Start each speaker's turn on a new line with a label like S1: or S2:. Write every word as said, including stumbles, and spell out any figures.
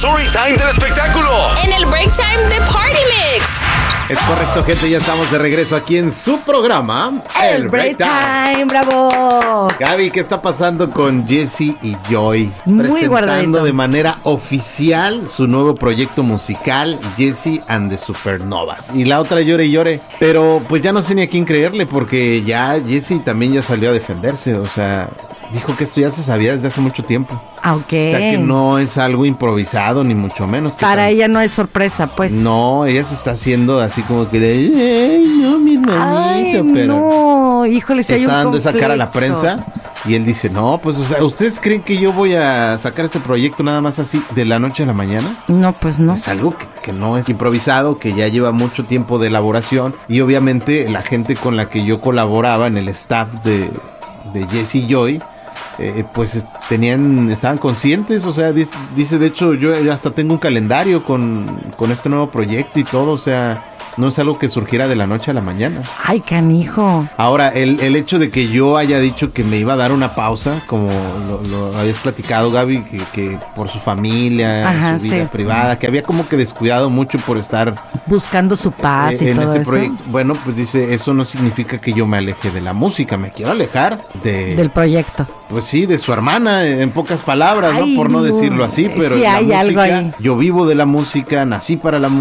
S1: Storytime del espectáculo.
S2: En el break time de Party Mix.
S3: Es correcto, gente, ya estamos de regreso aquí en su programa,
S4: El, el Break Time. Time, bravo.
S3: Gaby, ¿qué está pasando con Jessie y Joy?
S4: Muy
S3: presentando
S4: guardadito.
S3: de manera oficial su nuevo proyecto musical, Jessie and the Supernovas. Y la otra llore y llore. Pero pues ya no sé ni a quién creerle, porque ya Jessie también ya salió a defenderse. O sea, dijo que esto ya se sabía desde hace mucho tiempo.
S4: Ah, ok.
S3: O sea, que no es algo improvisado, ni mucho menos. Que
S4: Para
S3: tan...
S4: ella no es sorpresa, pues.
S3: No, ella se está haciendo así como que de, ay, no, mi hermanito,
S4: Ay,
S3: pero...
S4: no, híjole, si hay un
S3: está dando esa cara a la
S4: conflicto.
S3: prensa y él dice, no, pues, o sea, ¿ustedes creen que yo voy a sacar este proyecto nada más así de la noche a la mañana?
S4: No, pues no.
S3: Es algo que, que no es improvisado, que ya lleva mucho tiempo de elaboración y obviamente la gente con la que yo colaboraba en el staff de, de Jessie Joy, eh, pues tenían, estaban conscientes, o sea, dice, dice de hecho yo hasta tengo un calendario con, con este nuevo proyecto y todo, o sea... No es algo que surgiera de la noche a la mañana.
S4: Ay, canijo.
S3: Ahora, el, el hecho de que yo haya dicho que me iba a dar una pausa, como lo, lo habías platicado, Gaby, que, que por su familia,
S4: Ajá,
S3: su vida
S4: sí.
S3: privada, que había como que descuidado mucho por estar
S4: Buscando su paz
S3: eh,
S4: y
S3: en
S4: todo
S3: ese
S4: eso.
S3: proyecto. Bueno, pues dice, eso no significa que yo me aleje de la música, me quiero alejar de...
S4: Del proyecto.
S3: Pues sí, de su hermana, en pocas palabras,
S4: Ay,
S3: ¿no? Por no
S4: no.
S3: decirlo así, pero
S4: Sí,
S3: la
S4: hay
S3: música,
S4: algo ahí.
S3: yo vivo de la música, nací para la música.